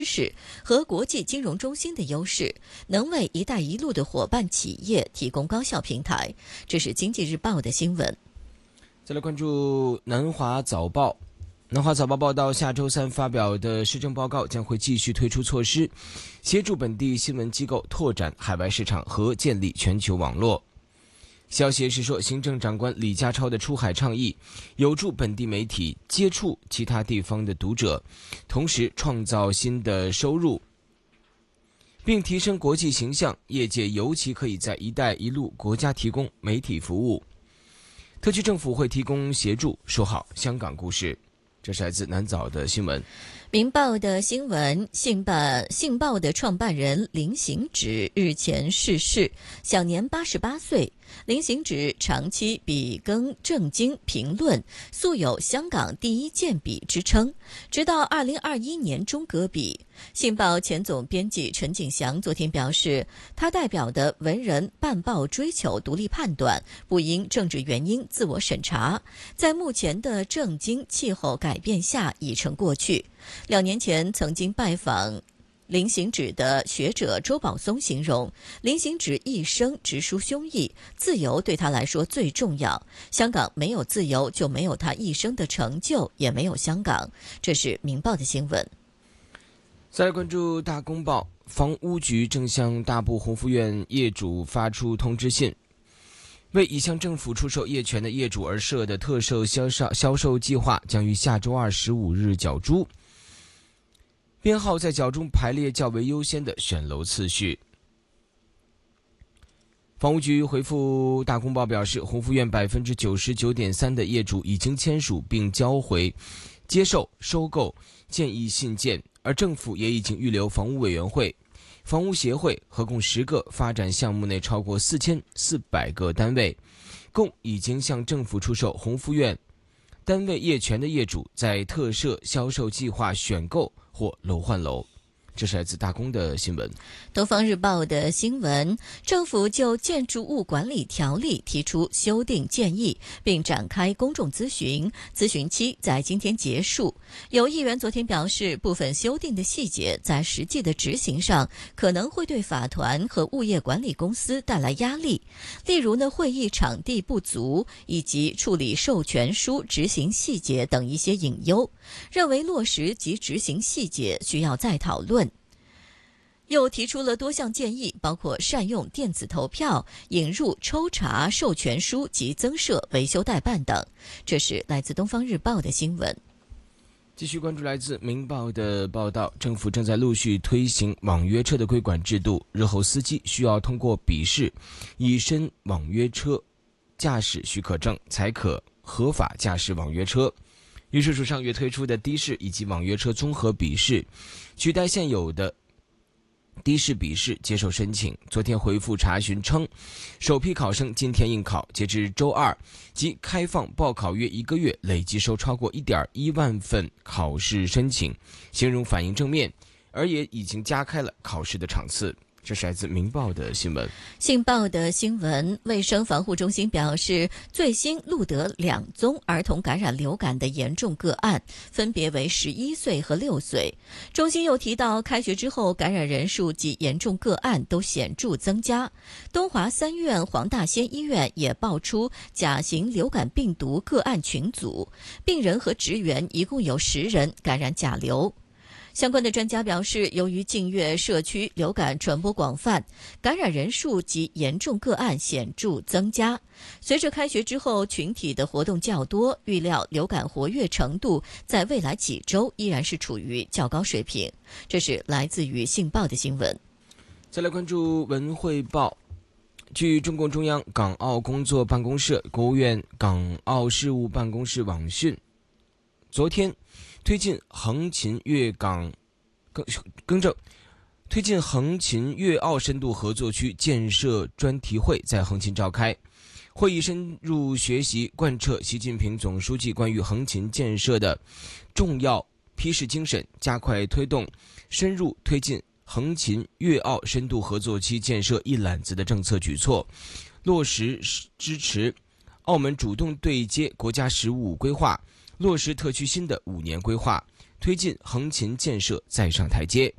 识和国际金融中心的优势，能为“一带一路”的伙伴企业提供高效平台。这是经济日报的新闻。 再来关注南华早报。南华早报报道，下周三发表的施政报告将会继续推出措施，协助本地新闻机构拓展海外市场和建立全球网络。消息是说，行政长官李家超的出海倡议有助本地媒体接触其他地方的读者，同时创造新的收入，并提升国际形象。业界尤其可以在“一带一路”国家提供媒体服务，特区政府会提供协助，说好香港故事。这是来自南早的新闻。 明报的新闻，信报的创办人林行止日前逝世，享年88岁。林行止长期笔耕政经评论，素有香港第一健笔之称，直到2021年中革笔。信报前总编辑陈景祥昨天表示，他代表的文人办报追求独立判断，不因政治原因自我审查，在目前的政经气候改变下已成过去。2年前曾经拜访林行止的学者周宝松形容，林行止一生直抒胸臆，自由对他来说最重要。香港没有自由，就没有他一生的成就，也没有香港。这是明报的新闻。 再来关注大公报，房屋局正向大埔鸿福苑业主发出通知信，为已向政府出售业权的业主而设的特售销售计划将于下周25日缴租，编号在缴中排列较为优先的选楼次序。房屋局回复大公报表示，鸿福苑 99.3% 的业主已经签署并交回接受收购建议信件，而政府也已经预留房屋委员会、房屋协会合共10个发展项目内超过4400个单位，共已经向政府出售鸿福苑单位业权的业主在特设销售计划选购或楼换楼。这是来自大公的新闻。 东方日报的新闻，政府就建筑物管理条例提出修订建议，并展开公众咨询，咨询期在今天结束。有议员昨天表示，部分修订的细节在实际的执行上可能会对法团和物业管理公司带来压力，例如会议场地不足以及处理授权书执行细节等一些隐忧，认为落实及执行细节需要再讨论。又提出了多项建议，包括善用电子投票、引入抽查授权书及增设维修代办等。这是来自东方日报的新闻。 继续关注来自明报的报道，政府正在陆续推行网约车的规管制度，日后司机需要通过笔试，以申网约车驾驶许可证，才可合法驾驶网约车。运输署上月推出的的士以及网约车综合笔试，取代现有的的士笔试接受申请。昨天回复查询称，首批考生今天应考，截至周二即开放报考约1个月，累计收超过1.1万份考试申请，形容反应正面，而也已经加开了考试的场次。这是来自明报的新闻。 信报的新闻，卫生防护中心表示，最新录得2宗儿童感染流感的严重个案，分别为11岁和6岁。中心又提到，开学之后感染人数及严重个案都显著增加。东华三院黄大仙医院也爆出甲型流感病毒个案群组，病人和职员一共有10人感染甲流。相关的专家表示，由于近月社区流感传播广泛，感染人数及严重个案显著增加。随着开学之后群体的活动较多，预料流感活跃程度在未来几周依然是处于较高水平。这是来自于信报的新闻。 再来关注文汇报。据中共中央港澳工作办公室、国务院港澳事务办公室网讯，昨天推进横琴粤澳深度合作区建设专题会在横琴召开。会议深入学习贯彻习近平总书记关于横琴建设的重要批示精神，加快推动深入推进横琴粤澳深度合作区建设一揽子的政策举措，落实支持澳门主动对接国家“十五五”规划，落实特区新的5年规划， 推进横琴建设再上台阶。